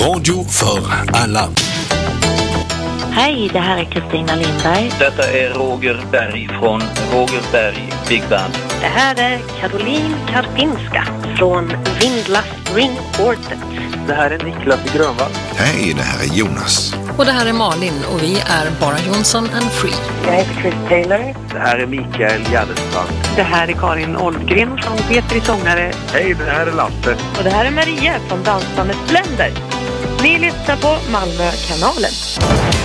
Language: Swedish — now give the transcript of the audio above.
Radio för alla. Hej, det här är Kristina Lindberg. Detta är Roger Berg från Roger Berg Big Band. Det här är Caroline Karpinska från Vindla String Quartet. Det här är Niklas Grönvall. Hej, det här är Jonas. Och det här är Malin och vi är Bara Jonsson and Free. Jag heter Chris Taylor. Det här är Mikael Gärdestrand. Det här är Karin Oldgren från Petri Sångare. Hej, det här är Lasse. Och det här är Maria från Dansbandet Blender. Ni lyssnar på Malmökanalen.